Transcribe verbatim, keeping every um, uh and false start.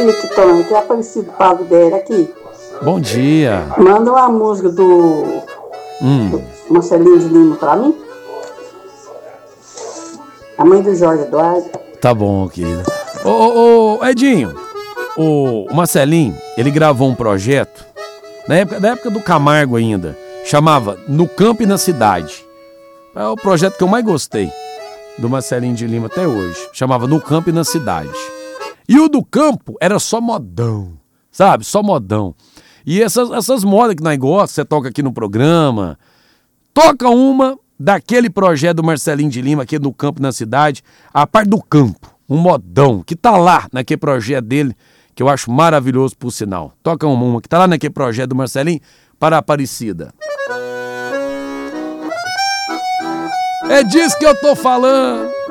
dia, Titão. Aqui é Aparecido Pablo Dera aqui. Bom dia. Manda uma música do, Hum. do Marcelinho de Lima pra mim. A mãe do Jorge Eduardo. Tá bom, querida. Ô, ô, ô, Edinho, o Marcelinho, ele gravou um projeto, na época, na época do Camargo ainda, chamava No Campo e na Cidade. É o projeto que eu mais gostei do Marcelinho de Lima até hoje. Chamava No Campo e na Cidade. E o do campo era só modão, sabe? Só modão. E essas, essas modas que nós gostamos, você toca aqui no programa, toca uma daquele projeto do Marcelinho de Lima, aqui no Campo e na Cidade, a parte do campo, um modão, que tá lá naquele projeto dele, que eu acho maravilhoso por sinal. Toca uma, uma que tá lá naquele projeto do Marcelinho para a Aparecida. É disso que eu tô falando.